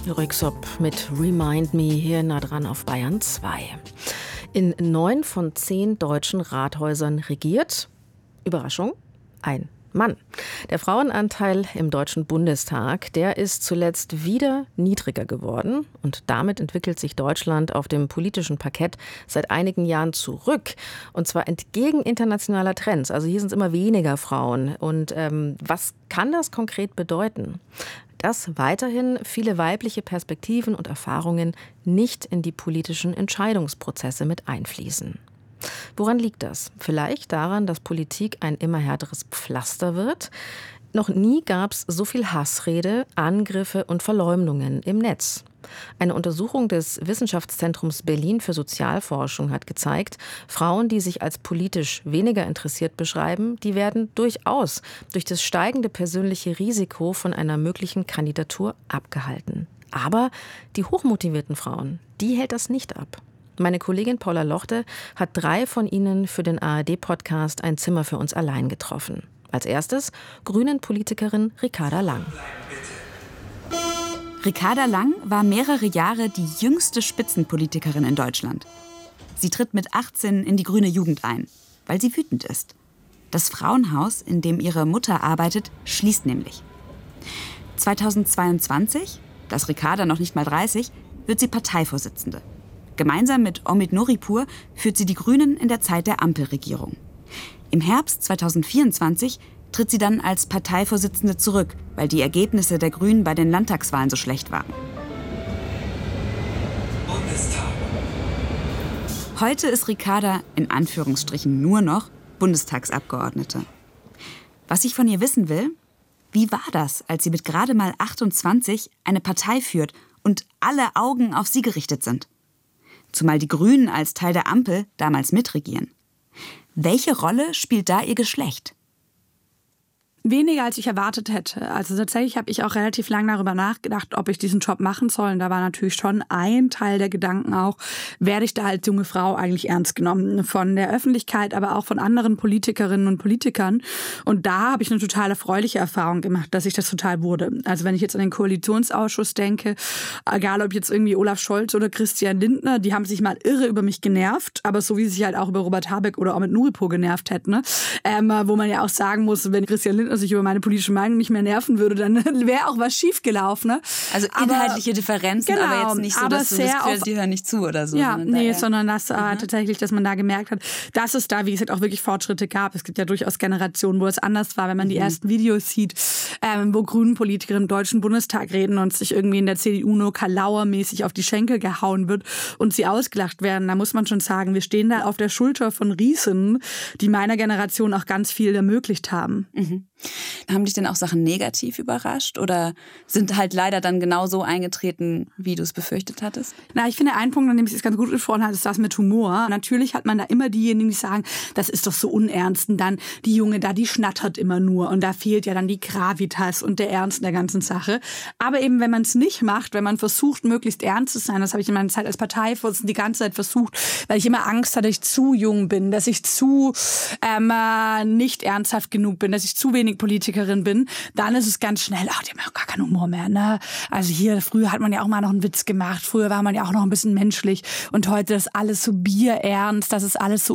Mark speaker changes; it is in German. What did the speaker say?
Speaker 1: Röyksopp mit Remind Me hier nah dran auf Bayern 2. In 9 von 10 deutschen Rathäusern regiert, Überraschung, ein Mann. Der Frauenanteil im Deutschen Bundestag, der ist zuletzt wieder niedriger geworden. Und damit entwickelt sich Deutschland auf dem politischen Parkett seit einigen Jahren zurück. Und zwar entgegen internationaler Trends. Also hier sind es immer weniger Frauen. Und was kann das konkret bedeuten? Dass weiterhin viele weibliche Perspektiven und Erfahrungen nicht in die politischen Entscheidungsprozesse mit einfließen. Woran liegt das? Vielleicht daran, dass Politik ein immer härteres Pflaster wird? Noch nie gab es so viel Hassrede, Angriffe und Verleumdungen im Netz. Eine Untersuchung des Wissenschaftszentrums Berlin für Sozialforschung hat gezeigt, Frauen, die sich als politisch weniger interessiert beschreiben, die werden durchaus durch das steigende persönliche Risiko von einer möglichen Kandidatur abgehalten. Aber die hochmotivierten Frauen, die hält das nicht ab. Meine Kollegin Paula Lochte hat 3 von ihnen für den ARD-Podcast Ein Zimmer für uns allein getroffen. Als erstes Grünen-Politikerin Ricarda Lang.
Speaker 2: Ricarda Lang war mehrere Jahre die jüngste Spitzenpolitikerin in Deutschland. Sie tritt mit 18 in die grüne Jugend ein, weil sie wütend ist. Das Frauenhaus, in dem ihre Mutter arbeitet, schließt nämlich. 2022, da ist Ricarda noch nicht mal 30, wird sie Parteivorsitzende. Gemeinsam mit Omid Nuripur führt sie die Grünen in der Zeit der Ampelregierung. Im Herbst 2024 tritt sie dann als Parteivorsitzende zurück, weil die Ergebnisse der Grünen bei den Landtagswahlen so schlecht waren.
Speaker 3: Bundestag.
Speaker 2: Heute ist Ricarda in Anführungsstrichen nur noch Bundestagsabgeordnete. Was ich von ihr wissen will, wie war das, als sie mit gerade mal 28 eine Partei führt und alle Augen auf sie gerichtet sind? Zumal die Grünen als Teil der Ampel damals mitregieren. Welche Rolle spielt da ihr Geschlecht?
Speaker 4: Weniger, als ich erwartet hätte. Also tatsächlich habe ich auch relativ lange darüber nachgedacht, ob ich diesen Job machen soll. Und da war natürlich schon ein Teil der Gedanken auch, werde ich da als junge Frau eigentlich ernst genommen? Von der Öffentlichkeit, aber auch von anderen Politikerinnen und Politikern. Und da habe ich eine total erfreuliche Erfahrung gemacht, dass ich das total wurde. Also wenn ich jetzt an den Koalitionsausschuss denke, egal ob jetzt irgendwie Olaf Scholz oder Christian Lindner, die haben sich mal irre über mich genervt, aber so wie sie sich halt auch über Robert Habeck oder auch mit Nuripur genervt hätten. Ne? Wo man ja auch sagen muss, wenn Christian Lindner sich über meine politische Meinung nicht mehr nerven würde, dann wäre auch was schiefgelaufen. Ne?
Speaker 2: Also inhaltliche Differenzen,
Speaker 4: genau,
Speaker 2: aber jetzt nicht so, dass du das Gefühl, die hören nicht zu oder so.
Speaker 4: Ja, sondern dass tatsächlich, dass man da gemerkt hat, dass es da, wie gesagt, auch wirklich Fortschritte gab. Es gibt ja durchaus Generationen, wo es anders war, wenn man die ersten Videos sieht, wo Grünen-Politikerinnen im Deutschen Bundestag reden und sich irgendwie in der CDU nur Kalauermäßig auf die Schenkel gehauen wird und sie ausgelacht werden. Da muss man schon sagen, wir stehen da auf der Schulter von Riesen, die meiner Generation auch ganz viel ermöglicht haben.
Speaker 2: Mhm. Haben dich denn auch Sachen negativ überrascht oder sind halt leider dann genau so eingetreten, wie du es befürchtet hattest?
Speaker 4: Na, ich finde, ein Punkt, an dem ich es ganz gut gesprochen habe, ist das mit Humor. Natürlich hat man da immer diejenigen, die sagen, das ist doch so unernst. Und dann die Junge da, die schnattert immer nur. Und da fehlt ja dann die Gravitas und der Ernst in der ganzen Sache. Aber eben, wenn man es nicht macht, wenn man versucht, möglichst ernst zu sein, das habe ich in meiner Zeit als Parteivorsitzende die ganze Zeit versucht, weil ich immer Angst hatte, dass ich zu jung bin, dass ich zu nicht ernsthaft genug bin, dass ich zu wenig Politikerin bin, dann ist es ganz schnell, die haben ja gar keinen Humor mehr, ne? Also hier, früher hat man ja auch mal noch einen Witz gemacht, früher war man ja auch noch ein bisschen menschlich und heute ist alles so bierernst, das ist alles so